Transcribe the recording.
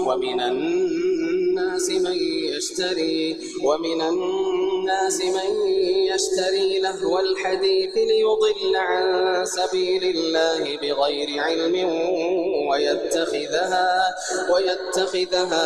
ومن الناس من يشتري لهو الحديث ليضل عن سبيل الله بغير علم ويتخذها